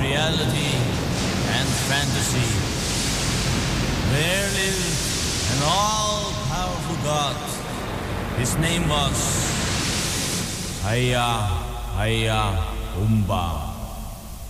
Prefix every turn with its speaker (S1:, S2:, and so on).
S1: reality and fantasy. There lived an all-powerful god. His name was Haya Umba.